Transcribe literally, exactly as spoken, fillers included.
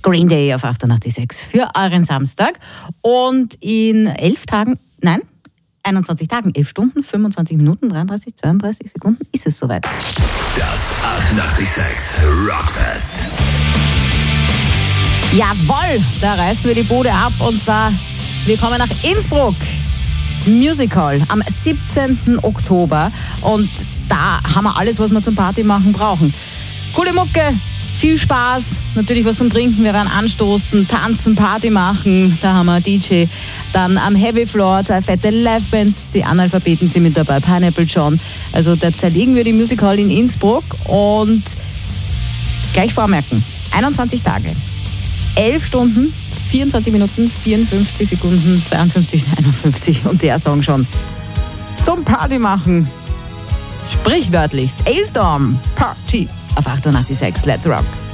Green Day auf achtundachtzig Komma sechs für euren Samstag. Und in elf Tagen, nein, einundzwanzig Tagen, elf Stunden, fünfundzwanzig Minuten, dreiunddreißig, zweiunddreißig Sekunden ist es soweit. Das achtundachtzig Komma sechs Rockfest. Jawohl, da reißen wir die Bude ab und zwar, wir kommen nach Innsbruck. Musical am siebzehnten Oktober und da haben wir alles, was wir zum Party machen brauchen. Coole Mucke, viel Spaß, natürlich was zum Trinken, wir werden anstoßen, tanzen, Party machen, da haben wir D J. Dann am Heavy Floor zwei fette Livebands, die Analphabeten sind mit dabei, Pineapple John. Also da zerlegen wir die Musical in Innsbruck und gleich vormerken, einundzwanzig Tage, elf Stunden, vierundzwanzig Minuten, vierundfünfzig Sekunden, zweiundfünfzig, einundfünfzig und der Song schon zum Party machen. Sprichwörtlichst, A-Storm, Party auf achtundachtzig Komma sechs, Let's Rock.